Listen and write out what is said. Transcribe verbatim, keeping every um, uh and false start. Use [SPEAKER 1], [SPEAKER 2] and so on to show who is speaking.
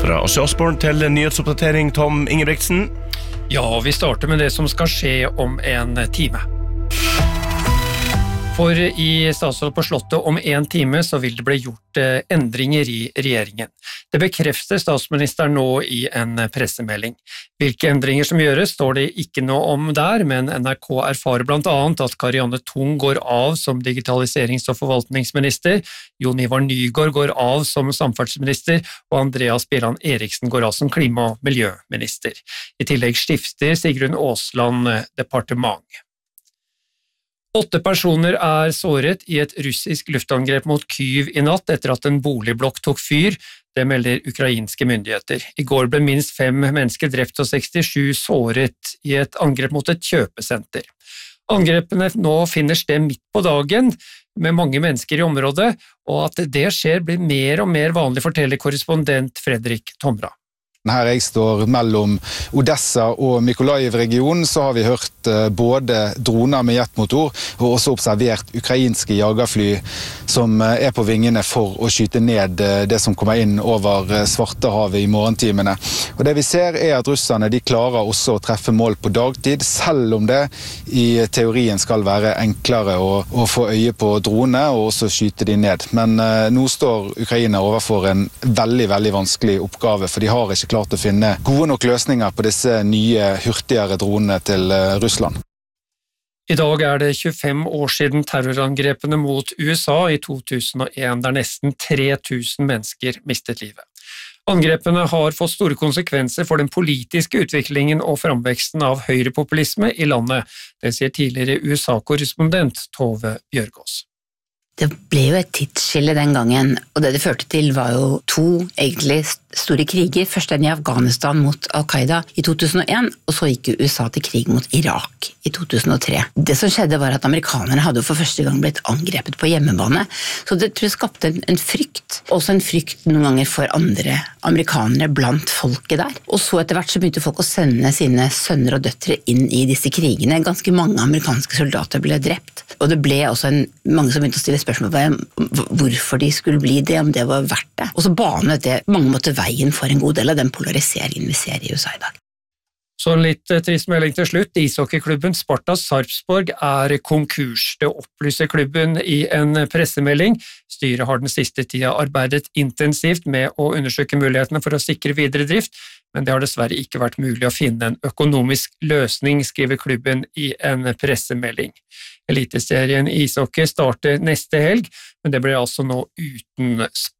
[SPEAKER 1] Fra Ossie Osborne til nyhetsoppdatering, Tom Ingebrigtsen.
[SPEAKER 2] Ja, vi starter med det som skal skje om en time. For i statsråd på Slottet om en time så vil det bli gjort endringer i regjeringen. Det bekrefter statsministeren nå i en pressemelding. Hvilke endringer som gjøres står det ikke noe om der, men N R K erfarer blant annet at Karianne Tung går av som digitaliserings- og forvaltningsminister, Jon Ivar Nygård går av som samferdselsminister, og Andreas Bjelland Eriksen går av som klima- og miljøminister. I tillegg skifter Sigrun Aasland departement. Åtte personer er såret i et russisk luftangrep mot Kyiv i natt etter at en boligblokk tok fyr, det melder ukrainske myndigheter. I går ble minst fem mennesker drept og sekstisju såret i et angrep mot et kjøpesenter. Angrepene nå finner sted midt på dagen med mange mennesker i området, og at det skjer blir mer og mer vanlig, forteller korrespondent Fredrik Tomra.
[SPEAKER 3] Her jeg står mellom Odessa og Mykolaiv-regionen, så har vi hørt både droner med jetmotor og også observert ukrainske jagerfly som er på vingene for å skyte ned det som kommer inn over Svartehavet i morgentimene. Og det vi ser er at russerne de klarer også å treffe mål på dagtid, selv om det i teorien skal være enklere å, å få øye på drone og også skyte de ned. Men eh, nå står Ukraina overfor en veldig, veldig vanskelig oppgave, for de har ikke klart å finne gode nok løsninger på disse nye, hurtigere dronene til Russland.
[SPEAKER 2] I dag er det tjuefem år siden terrorangrepene mot U S A i to tusen og en, der nesten tre tusen mennesker mistet livet. Angrepene har fått store konsekvenser for den politiske utviklingen og framveksten av høyrepopulisme i landet, det sier tidligere U S A-korrespondent Tove Bjørgaas.
[SPEAKER 4] Det ble jo et tidsskille den gangen, og det det førte til var jo to egentlig store kriger. Først den i Afghanistan mot Al-Qaida i to tusen og en, og så gikk U S A til krig mot Irak i to tusen og tre. Det som skjedde var at amerikanerne hadde for første gang blitt angrepet på hjemmebane, så det tror jeg skapte en, en frykt, også en frykt noen ganger for andre amerikanere blant folket der. Og så etter hvert så begynte folk å sende sine sønner og døtre inn i disse krigene. Ganske mange amerikanske soldater ble drept, og det ble også en, mange som begynte å stille spørsmål om hvorfor de skulle bli det, om det var verdt det. Og så banet det mange måter veien for en god del av den polariseringen vi ser i U S A i dag.
[SPEAKER 2] Så en litt trist melding til slutt. Ishockeyklubben Sparta Sarpsborg er konkurs. Det opplyser klubben i en pressemelding. Styret har den siste tida arbeidet intensivt med å undersøke mulighetene for å sikre videre drift, men det har dessverre ikke vært mulig å finne en økonomisk løsning, skriver klubben i en pressemelding. Eliteserien ishockey starter neste helg, men det blir altså nå uten